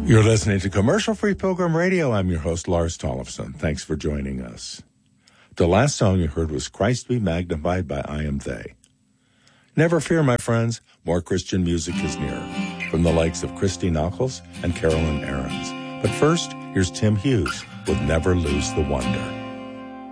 You're listening to Commercial Free Pilgrim Radio. I'm your host, Lars Tollefson. Thanks for joining us. The last song you heard was Christ Be Magnified by I Am They. Never fear, my friends, more Christian music is near, from the likes of Christy Nockels and Carolyn Aarons. But first, here's Tim Hughes with Never Lose the Wonder.